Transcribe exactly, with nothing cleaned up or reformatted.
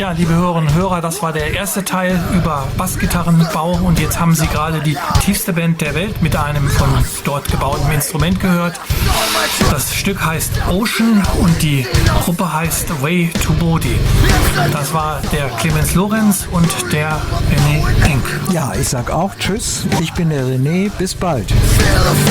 Ja, liebe Hörerinnen und Hörer, das war der erste Teil über Bassgitarrenbau und jetzt haben Sie gerade die tiefste Band der Welt mit einem von dort gebauten Instrument gehört. Das Stück heißt Ocean und die Gruppe heißt Way to Bodhi. Das war der Clemens Lorenz und der René Enk. Ja, ich sag auch Tschüss. Ich bin der René. Bis bald.